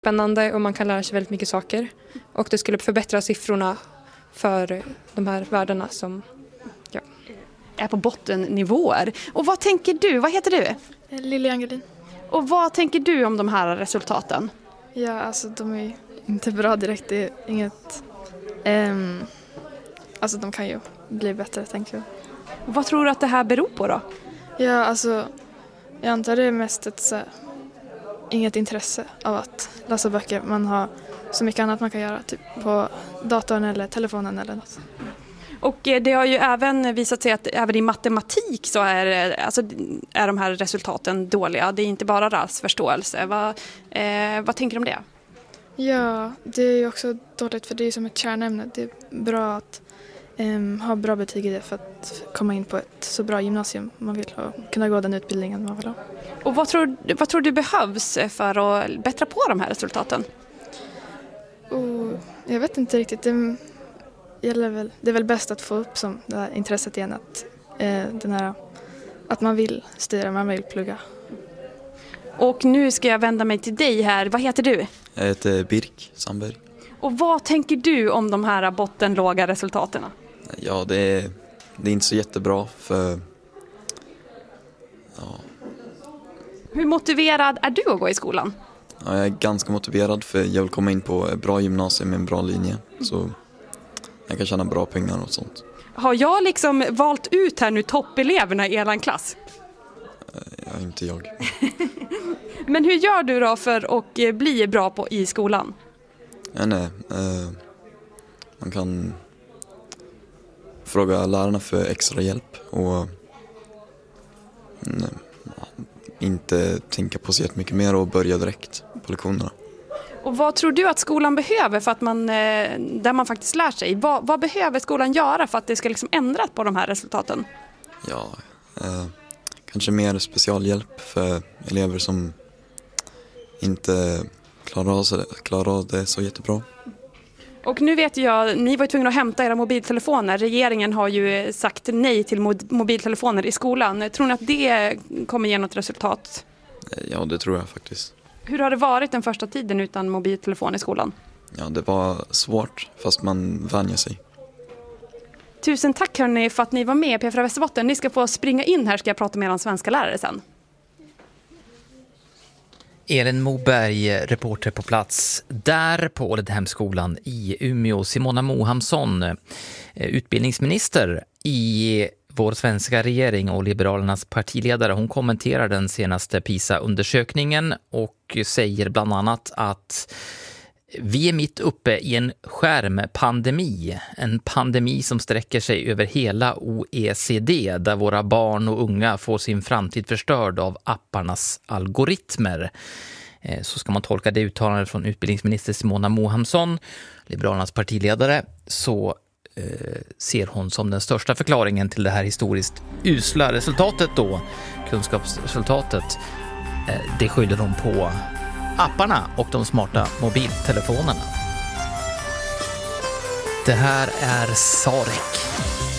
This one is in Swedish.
Spännande och man kan lära sig väldigt mycket saker. Och det skulle förbättra siffrorna för de här värdena som är på bottennivåer. Och vad tänker du? Vad heter du? Lilian Angelin. Och vad tänker du om de här resultaten? Ja, alltså de är inte bra direkt. Det är inget... alltså de kan ju bli bättre, tänker jag. Och vad tror du att det här beror på då? Ja, alltså jag antar det är mest inget intresse av att läsa böcker. Man har så mycket annat man kan göra, typ på datorn eller telefonen eller något. Och det har ju även visat sig att även i matematik så är de här resultaten dåliga. Det är inte bara läsförståelse. Vad tänker du om det? Ja, det är ju också dåligt för det är som ett kärnämne. Det är bra att ha bra betyg i det för att komma in på ett så bra gymnasium man vill och kunna gå den utbildningen man vill ha. Och vad tror du behövs för att bättra på de här resultaten? Jag vet inte riktigt. Det är väl bäst att få upp som det här intresset igen att man vill styra, man vill plugga. Och nu ska jag vända mig till dig här. Vad heter du? Jag heter Birk Sandberg. Och vad tänker du om de här bottenlåga resultaten? Ja, det är inte så jättebra för... Ja. Hur motiverad är du att gå i skolan? Ja, jag är ganska motiverad för jag vill komma in på bra gymnasium med en bra linje. Så jag kan tjäna bra pengar och sånt. Har jag liksom valt ut här nu toppeleverna i er klass? Ja, inte jag. Men hur gör du då för att bli bra i skolan? Ja, man kan fråga lärarna för extra hjälp och inte tänka på så mycket mer och börja direkt på lektionerna. Och vad tror du att skolan behöver för att där man faktiskt lär sig? Vad behöver skolan göra för att det ska liksom ändras på de här resultaten? Ja, kanske mer specialhjälp för elever som inte klarar av det så jättebra. Och nu vet jag, ni var ju tvungna att hämta era mobiltelefoner. Regeringen har ju sagt nej till mobiltelefoner i skolan. Tror ni att det kommer ge något resultat? Ja, det tror jag faktiskt. Hur har det varit den första tiden utan mobiltelefon i skolan? Ja, det var svårt fast man vänjer sig. Tusen tack hörni för att ni var med i P4 Västerbotten. Ni ska få springa in här, ska jag prata med er om svenska lärare sen. Elin Moberg, reporter på plats där på Ålidhemskolan i Umeå. Simona Mohamsson, utbildningsminister i vår svenska regering och Liberalernas partiledare. Hon kommenterar den senaste PISA-undersökningen och säger bland annat att vi är mitt uppe i en skärmpandemi. En pandemi som sträcker sig över hela OECD där våra barn och unga får sin framtid förstörd av apparnas algoritmer. Så ska man tolka det uttalandet från utbildningsminister Simona Mohamsson, Liberalernas partiledare, så ser hon som den största förklaringen till det här historiskt usla resultatet då, kunskapsresultatet. Det skyller hon på apparna och de smarta mobiltelefonerna. Det här är Sarek.